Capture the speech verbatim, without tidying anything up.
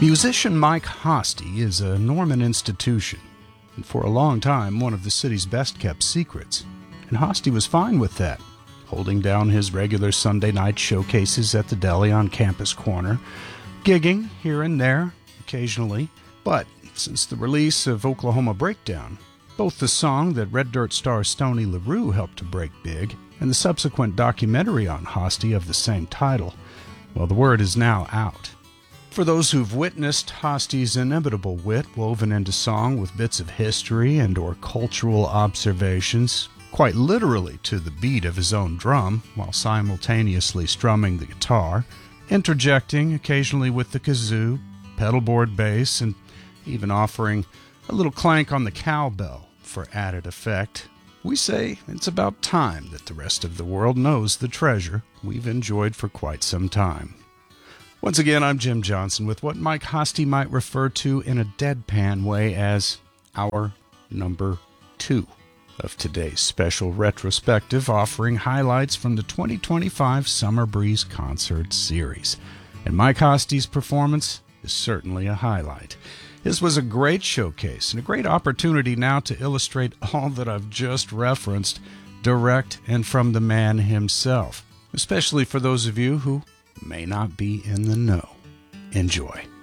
Musician Mike Hosty is a Norman institution, and for a long time one of the city's best-kept secrets. And Hosty was fine with that, holding down his regular Sunday night showcases at the deli on Campus Corner, gigging here and there, occasionally. But since the release of Oklahoma Breakdown, both the song that Red Dirt star Stoney LaRue helped to break big, and the subsequent documentary on Hosty of the same title, well, the word is now out. For those who've witnessed Hosty's inimitable wit woven into song with bits of history and or cultural observations, quite literally to the beat of his own drum, while simultaneously strumming the guitar, interjecting occasionally with the kazoo, pedalboard bass, and even offering a little clank on the cowbell for added effect, we say it's about time that the rest of the world knows the treasure we've enjoyed for quite some time. Once again, I'm Jim Johnson with what Mike Hosty might refer to in a deadpan way as our number two of today's special retrospective, offering highlights from the twenty twenty-five Summer Breeze Concert Series. And Mike Hosty's performance is certainly a highlight. This was a great showcase and a great opportunity now to illustrate all that I've just referenced, direct and from the man himself, especially for those of you who may not be in the know. Enjoy.